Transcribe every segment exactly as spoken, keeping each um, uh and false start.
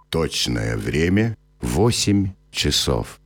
Точное время — восемь часов.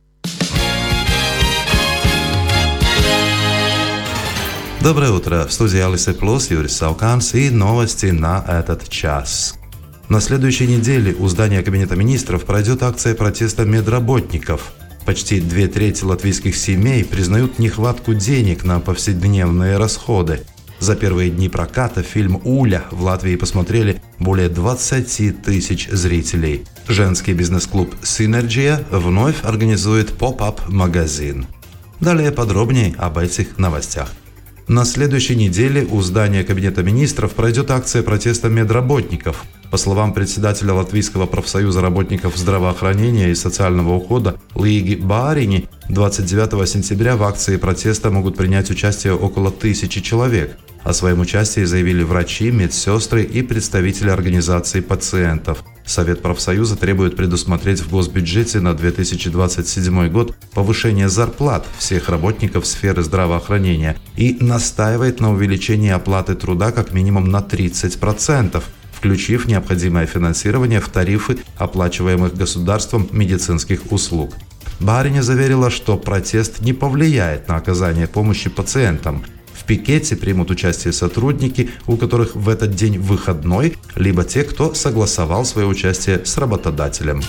Доброе утро. В студии Алиса Плюс, Юрий Сауканс и новости на этот час. На следующей неделе у здания Кабинета министров пройдет акция протеста медработников. Почти две трети латвийских семей признают нехватку денег на повседневные расходы. За первые дни проката фильм «Уля» в Латвии посмотрели более двадцать тысяч зрителей. Женский бизнес-клуб «Синерджия» вновь организует поп-ап-магазин. Далее подробнее об этих новостях. На следующей неделе у здания Кабинета министров пройдет акция протеста медработников. По словам председателя Латвийского профсоюза работников здравоохранения и социального ухода Лиги Баарини, двадцать девятого сентября в акции протеста могут принять участие около тысячи человек. О своем участии заявили врачи, медсестры и представители организаций пациентов. Совет профсоюза требует предусмотреть в госбюджете на две тысячи двадцать седьмой год повышение зарплат всех работников сферы здравоохранения и настаивает на увеличении оплаты труда как минимум на тридцать процентов, включив необходимое финансирование в тарифы оплачиваемых государством медицинских услуг. Баарини заверила, что протест не повлияет на оказание помощи пациентам. В пикете примут участие сотрудники, у которых в этот день выходной, либо те, кто согласовал свое участие с работодателем.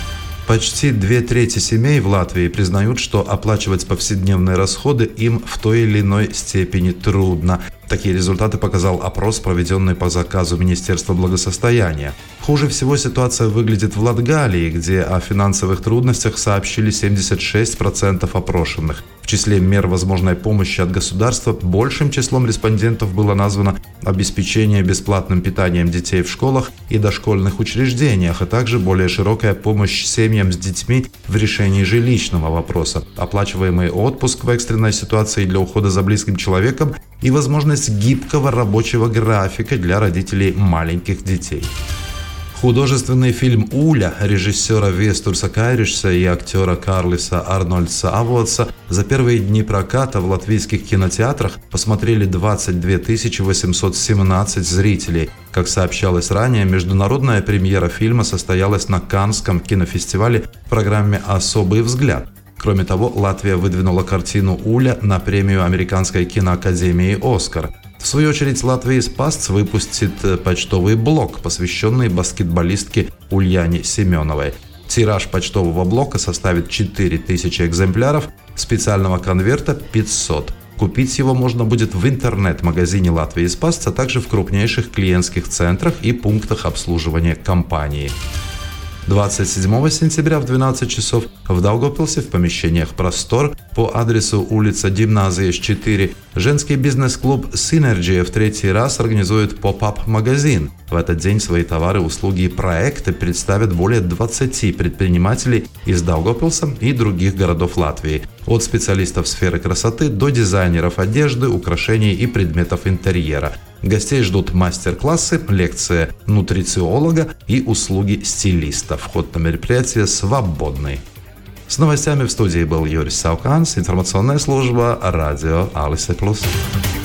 Почти две трети семей в Латвии признают, что оплачивать повседневные расходы им в той или иной степени трудно. Такие результаты показал опрос, проведенный по заказу Министерства благосостояния. Хуже всего ситуация выглядит в Латгалии, где о финансовых трудностях сообщили семьдесят шесть процентов опрошенных. В числе мер возможной помощи от государства большим числом респондентов было названо обеспечение бесплатным питанием детей в школах и дошкольных учреждениях, а также более широкая помощь семьям с детьми в решении жилищного вопроса, оплачиваемый отпуск в экстренной ситуации для ухода за близким человеком и возможность гибкого рабочего графика для родителей маленьких детей. Художественный фильм «Уля» режиссера Вестурса Кайришса и актера Карлиса Арнольдса Авотса за первые дни проката в латвийских кинотеатрах посмотрели двадцать две тысячи восемьсот семнадцать зрителей. Как сообщалось ранее, международная премьера фильма состоялась на Каннском кинофестивале в программе «Особый взгляд». Кроме того, Латвия выдвинула картину «Уля» на премию Американской киноакадемии «Оскар». В свою очередь, Латвия Спасц выпустит почтовый блок, посвященный баскетболистке Ульяне Семеновой. Тираж почтового блока составит четыре тысячи экземпляров, специального конверта пятьсот. Купить его можно будет в интернет-магазине Латвии Спасц, а также в крупнейших клиентских центрах и пунктах обслуживания компании. двадцать седьмого сентября в двенадцать часов в Даугавпилсе в помещениях «Простор» по адресу улица Гимназия четыре женский бизнес-клуб «Синерджия» в третий раз организует поп-ап-магазин. В этот день свои товары, услуги и проекты представят более двадцати предпринимателей из Даугавпилса и других городов Латвии. От специалистов сферы красоты до дизайнеров одежды, украшений и предметов интерьера. Гостей ждут мастер-классы, лекция нутрициолога и услуги стилиста. Вход на мероприятие свободный. С новостями в студии был Юрий Сауканс, информационная служба радио Алиса Плюс.